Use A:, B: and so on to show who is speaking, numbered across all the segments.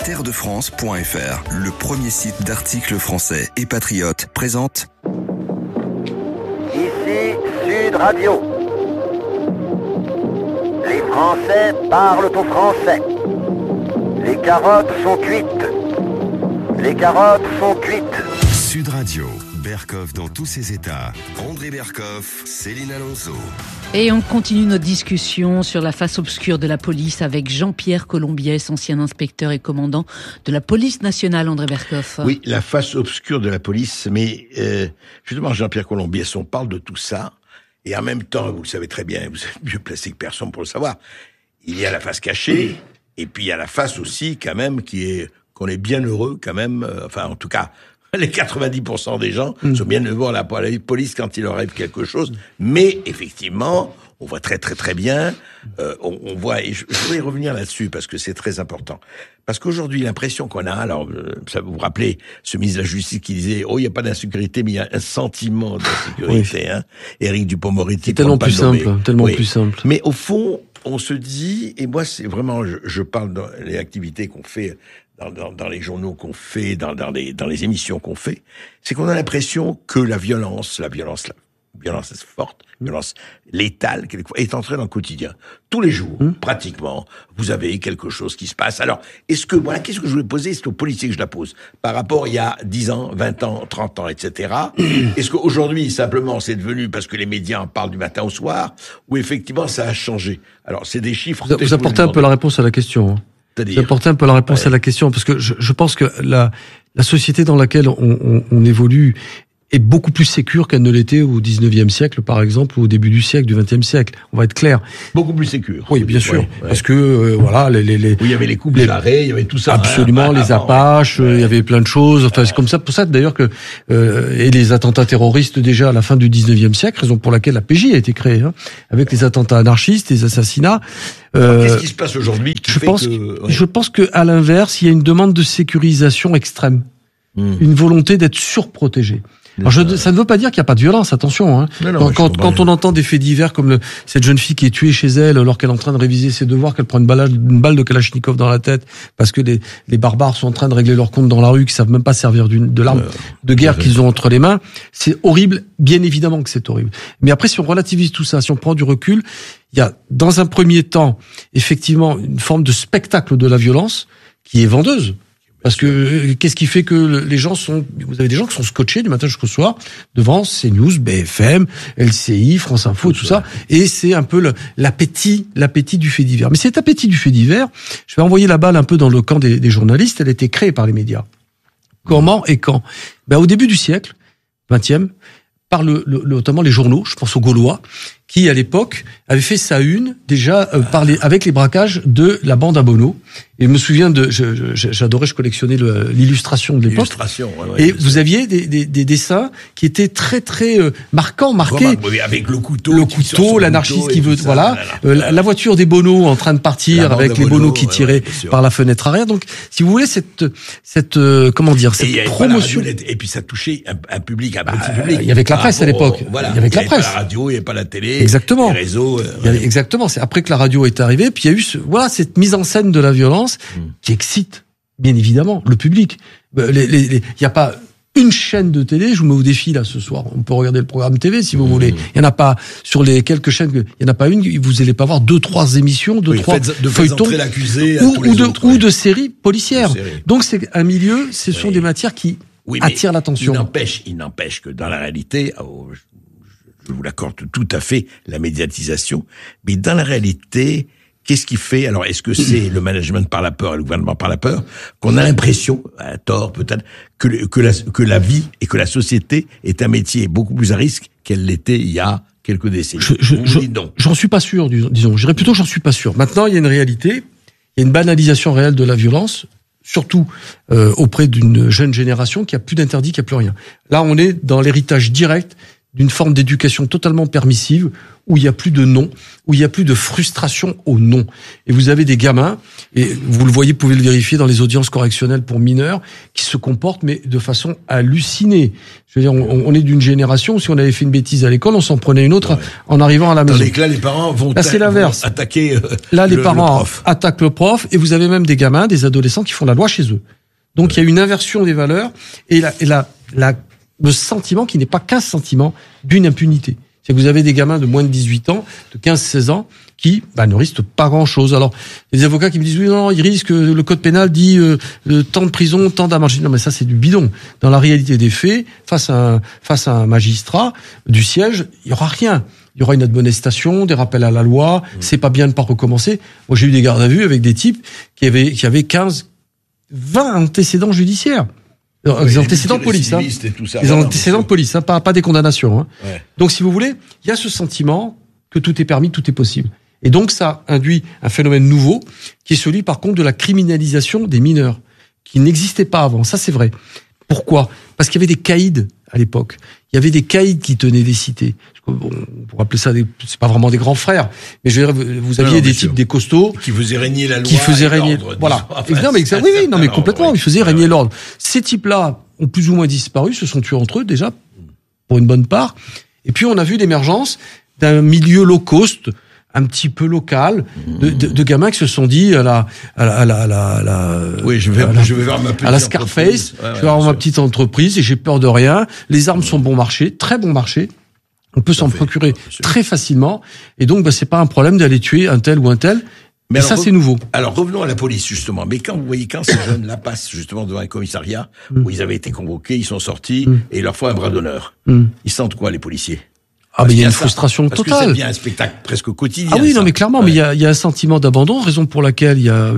A: Terredefrance.fr, le premier site d'articles français et patriotes, présente
B: Ici Sud Radio. Les Français parlent au français. Les carottes sont cuites. Les carottes sont cuites.
A: Sud Radio, Berkoff dans tous ses états. André Berkoff, Céline Alonso.
C: Et on continue notre discussion sur la face obscure de la police avec Jean-Pierre Colombiès, ancien inspecteur et commandant de la police nationale, André Berkoff.
D: Oui, la face obscure de la police, mais justement, Jean-Pierre Colombiès, on parle de tout ça, et en même temps, vous le savez très bien, vous êtes mieux placé que personne pour le savoir, il y a la face cachée, et puis il y a la face aussi, quand même, qu'on est bien heureux, quand même, enfin, en tout cas, les 90% des gens sont bien heureux à la police quand il leur arrive quelque chose, mais effectivement, on voit très très très bien, on voit, et je voudrais revenir là-dessus parce que c'est très important. Parce qu'aujourd'hui, l'impression qu'on a, alors, ça vous rappelez, ce ministre de la Justice qui disait, il n'y a pas d'insécurité, mais il y a un sentiment d'insécurité, hein. Éric Dupond-Moretti.
E: C'est tellement plus simple, plus simple.
D: Mais au fond, on se dit, et moi, c'est vraiment, je parle dans les activités qu'on fait, dans les journaux qu'on fait, dans les émissions qu'on fait, c'est qu'on a l'impression que la violence forte, violence létale, quelquefois, est entrée dans le quotidien. Tous les jours, pratiquement, vous avez quelque chose qui se passe. Alors, la question que je voulais poser, c'est aux policiers que je la pose. Par rapport il y a 10 ans, 20 ans, 30 ans, etc. Est-ce qu'aujourd'hui, simplement, c'est devenu parce que les médias en parlent du matin au soir, ou effectivement, ça a changé? Alors, c'est des chiffres.
E: Vous apportez un peu la réponse à la question, hein. Vous apportez un peu la réponse à la question, parce que je pense que la société dans laquelle on évolue est beaucoup plus sécure qu'elle ne l'était au 19e siècle, par exemple, ou au début du siècle, du 20e siècle. On va être clair.
D: Beaucoup plus sécure.
E: Oui, bien sûr. Ouais. Parce que, voilà,
D: oui, il y avait les coups d'arrêt, il y avait tout ça.
E: Absolument, les Apaches, il y avait plein de choses. Enfin, c'est comme ça, pour ça, d'ailleurs, que, et les attentats terroristes, déjà, à la fin du 19e siècle, raison pour laquelle la PJ a été créée, hein, avec les attentats anarchistes, les assassinats.
D: Qu'est-ce qui se passe aujourd'hui?
E: Je pense que, à l'inverse, il y a une demande de sécurisation extrême. Une volonté d'être surprotégé. Alors ça ne veut pas dire qu'il n'y a pas de violence, attention. Hein. Quand on entend des faits divers comme cette jeune fille qui est tuée chez elle alors qu'elle est en train de réviser ses devoirs, qu'elle prend une balle de Kalachnikov dans la tête parce que les barbares sont en train de régler leur compte dans la rue, qui savent même pas servir de l'arme de guerre qu'ils ont entre les mains, c'est horrible. Bien évidemment que c'est horrible. Mais après, si on relativise tout ça, si on prend du recul, il y a dans un premier temps effectivement une forme de spectacle de la violence qui est vendeuse. Parce que qu'est-ce qui fait que vous avez des gens qui sont scotchés du matin jusqu'au soir devant CNews, BFM, LCI, France Info, tout ça, et c'est un peu l'appétit du fait divers. Mais cet appétit du fait divers, je vais envoyer la balle un peu dans le camp des journalistes, elle a été créée par les médias. Comment et quand? Au début du siècle, 20e, par notamment les journaux, je pense aux Gaulois, qui à l'époque avaient fait sa une déjà avec les braquages de la bande à Bono. Et je me souviens j'adorais, je collectionnais l'illustration de l'époque. Et vous aviez des dessins qui étaient très très marqués.
D: Avec le couteau,
E: l'anarchiste qui veut, la voiture des Bono en train de partir avec les Bono qui tiraient par la fenêtre arrière. Donc, si vous voulez, cette promotion.
D: Et puis ça touchait un public, un petit public.
E: Il y avait que la presse à l'époque.
D: Voilà.
E: Il y avait que la presse.
D: Il n'y avait pas la radio, il n'y avait pas la télé.
E: Exactement.
D: Les réseaux.
E: Exactement. C'est après que la radio est arrivée, puis il y a eu cette mise en scène de la violence qui excite, bien évidemment, le public. Il n'y a pas une chaîne de télé, je vous mets au défi là ce soir, on peut regarder le programme TV si vous voulez. Il n'y en a pas, sur les quelques chaînes, il n'y en a pas une, vous n'allez pas voir 2-3 émissions, 2-3 feuilletons, ou de séries policières. Donc c'est un milieu, ce sont des matières qui attirent l'attention.
D: Il n'empêche que dans la réalité, je vous l'accorde tout à fait, la médiatisation, mais dans la réalité, qu'est-ce qui fait, alors est-ce que c'est le management par la peur et le gouvernement par la peur, qu'on a l'impression, à tort peut-être, que la vie et que la société est un métier beaucoup plus à risque qu'elle l'était il y a quelques décennies?
E: J'en suis pas sûr, disons. Je dirais plutôt que j'en suis pas sûr. Maintenant, il y a une réalité, il y a une banalisation réelle de la violence, surtout auprès d'une jeune génération qui a plus d'interdits, qui a plus rien. Là, on est dans l'héritage direct d'une forme d'éducation totalement permissive, où il n'y a plus de non, où il n'y a plus de frustration au non. Et vous avez des gamins, et vous le voyez, vous pouvez le vérifier dans les audiences correctionnelles pour mineurs, qui se comportent, mais de façon hallucinée. Je veux dire, on est d'une génération où si on avait fait une bêtise à l'école, on s'en prenait une autre en arrivant à la maison.
D: Tandis que là, les parents vont attaquer
E: là, les parents attaquent le prof, et vous avez même des gamins, des adolescents qui font la loi chez eux. Donc il y a une inversion des valeurs, et le sentiment qui n'est pas qu'un sentiment d'une impunité. C'est que vous avez des gamins de moins de 18 ans, de 15-16 ans, qui ne risquent pas grand-chose. Alors, il y a des avocats qui me disent, oui, non, ils risquent, le code pénal dit tant de prison, tant d'amende. Non, mais ça, c'est du bidon. Dans la réalité des faits, face à un magistrat du siège, il y aura rien. Il y aura une admonestation, des rappels à la loi, c'est pas bien de pas recommencer. Moi, j'ai eu des gardes à vue avec des types qui avaient 15, 20 antécédents judiciaires. Les antécédents de police, les antécédents de police, pas des condamnations. Ouais. Donc, si vous voulez, il y a ce sentiment que tout est permis, tout est possible. Et donc, ça induit un phénomène nouveau, qui est celui, par contre, de la criminalisation des mineurs, qui n'existait pas avant. Ça, c'est vrai. Pourquoi ? Parce qu'il y avait des caïds à l'époque. Il y avait des caïds qui tenaient des cités. On pourrait appeler ça c'est pas vraiment des grands frères, mais je veux dire, vous aviez des types, des costauds
D: qui faisaient régner la loi,
E: qui faisaient régner, voilà. Mais complètement, ils faisaient régner l'ordre. Ces types-là ont plus ou moins disparu, se sont tués entre eux déjà pour une bonne part. Et puis on a vu l'émergence d'un milieu low cost, un petit peu local, de gamins qui se sont dit à la Scarface, je vais avoir ma petite entreprise et j'ai peur de rien. Les armes sont bon marché, très bon marché. On peut s'en procurer très facilement. Et donc, c'est pas un problème d'aller tuer un tel ou un tel. Mais ça, c'est nouveau.
D: Alors, revenons à la police, justement. Mais quand ces jeunes-là passent, justement, devant un commissariat, où ils avaient été convoqués, ils sont sortis, et il leur faut un bras d'honneur. Ils sentent quoi, les policiers?
E: Mais il y a une frustration totale.
D: Parce que ça devient un spectacle presque quotidien.
E: Ah oui, non, mais clairement, mais il y a un sentiment d'abandon, raison pour laquelle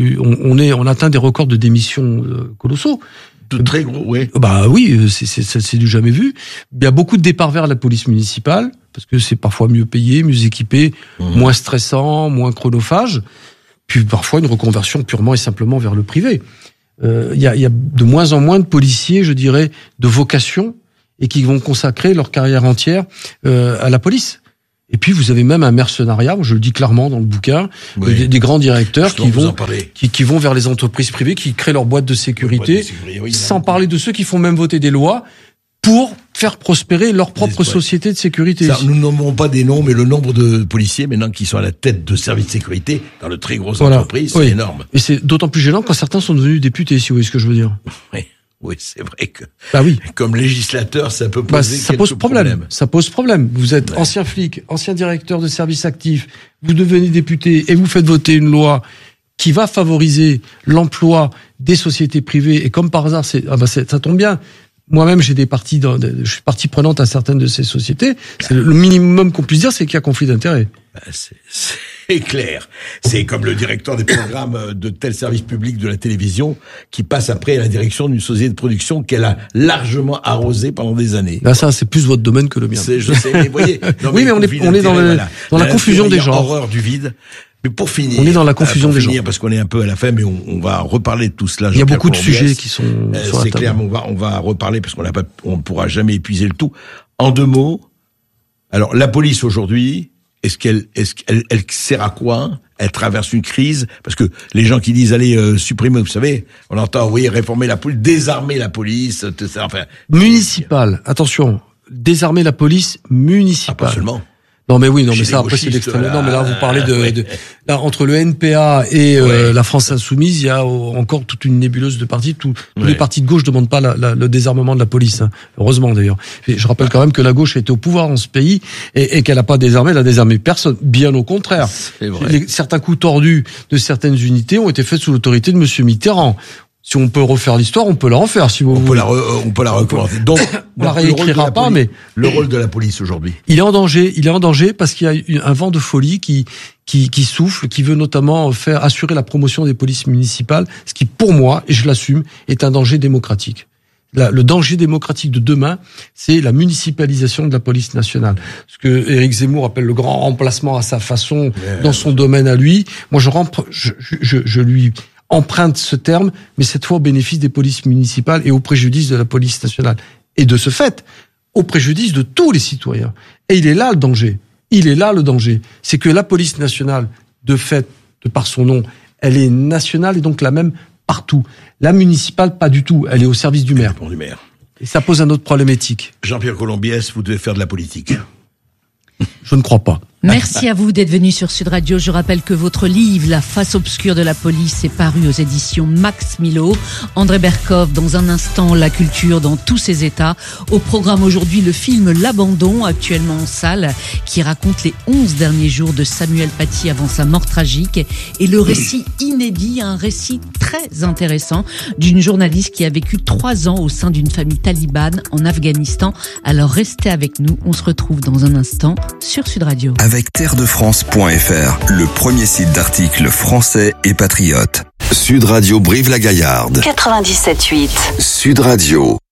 E: on atteint des records de démission colossaux.
D: De très gros, oui.
E: Oui, c'est du jamais vu. Il y a beaucoup de départs vers la police municipale, parce que c'est parfois mieux payé, mieux équipé, moins stressant, moins chronophage. Puis parfois une reconversion purement et simplement vers le privé. Il y a de moins en moins de policiers, je dirais, de vocation, et qui vont consacrer leur carrière entière à la police. Et puis vous avez même un mercenariat, je le dis clairement dans le bouquin, des grands directeurs qui vont vers les entreprises privées, qui créent leur boîte de sécurité, sans parler de ceux qui font même voter des lois pour faire prospérer leur propre société de sécurité.
D: Ça, nous nommerons pas des noms, mais le nombre de policiers maintenant qui sont à la tête de services de sécurité dans de très grosses entreprises, c'est énorme.
E: Et c'est d'autant plus gênant quand certains sont devenus députés, si vous voyez ce que je veux dire.
D: Oui, c'est vrai que comme législateur, ça peut poser quelques problèmes.
E: Ça pose problème. Vous êtes ancien flic, ancien directeur de service actif, vous devenez député et vous faites voter une loi qui va favoriser l'emploi des sociétés privées. Et comme par hasard, ça tombe bien. Moi-même, je suis partie prenante à certaines de ces sociétés. C'est le minimum qu'on puisse dire, c'est qu'il y a conflit d'intérêts.
D: C'est clair. C'est comme le directeur des programmes de tel service public de la télévision qui passe après à la direction d'une société de production qu'elle a largement arrosée pendant des années.
E: Là, ça, c'est plus votre domaine que le mien.
D: Je sais, mais voyez.
E: Oui, mais on est dans la confusion des genres.
D: Horreur du vide. Mais pour finir,
E: on est dans la confusion des genres.
D: Parce qu'on est un peu à la fin, mais on va reparler de tout cela.
E: Il y a beaucoup de sujets qui sont sur la
D: c'est
E: table.
D: clair, mais on va reparler parce on ne pourra jamais épuiser le tout. En 2 mots, alors la police aujourd'hui, est-ce qu'elle sert à quoi? Elle traverse une crise parce que les gens qui disent allez supprimer, vous savez, on entend réformer la police, désarmer la police, tout ça, enfin
E: municipale. Attention, désarmer la police municipale.
D: Pas seulement.
E: Non mais ça après c'est l'extrême. Non mais là vous parlez là entre le NPA et la France insoumise, il y a encore toute une nébuleuse de partis. Tous les partis de gauche demandent pas le désarmement de la police. Hein. Heureusement d'ailleurs. Et je rappelle quand même que la gauche était au pouvoir dans ce pays et qu'elle n'a pas désarmé, elle a désarmé personne. Bien au contraire. Certains coups tordus de certaines unités ont été faits sous l'autorité de Monsieur Mitterrand. Si on peut refaire l'histoire, on peut la refaire, si vous voulez.
D: On peut la recommencer. Donc,
E: on la réécrira pas, mais
D: le rôle de la police aujourd'hui.
E: Il est en danger parce qu'il y a un vent de folie qui souffle, qui veut notamment assurer la promotion des polices municipales, ce qui, pour moi, et je l'assume, est un danger démocratique. Le danger démocratique de demain, c'est la municipalisation de la police nationale. Ce que Éric Zemmour appelle le grand remplacement à sa façon, dans son domaine à lui. Moi, je lui emprunte ce terme, mais cette fois au bénéfice des polices municipales et au préjudice de la police nationale. Et de ce fait, au préjudice de tous les citoyens. Et il est là le danger. C'est que la police nationale, de fait, de par son nom, elle est nationale et donc la même partout. La municipale, pas du tout. Elle est au service du maire. Et ça pose un autre problème éthique.
D: Jean-Pierre Colombiès, vous devez faire de la politique.
E: Je ne crois pas.
C: Merci à vous d'être venu sur Sud Radio. Je rappelle que votre livre, La face obscure de la police, est paru aux éditions Max Milo. André Berkoff, dans un instant, la culture dans tous ses états. Au programme aujourd'hui, le film L'Abandon, actuellement en salle, qui raconte les 11 derniers jours de Samuel Paty avant sa mort tragique. Et le récit inédit, un récit très intéressant, d'une journaliste qui a vécu 3 ans au sein d'une famille talibane en Afghanistan. Alors restez avec nous, on se retrouve dans un instant sur Sud Radio.
A: Avec terredefrance.fr, le premier site d'articles français et patriotes. Sud Radio Brive-la-Gaillarde.
F: 97.8.
A: Sud Radio.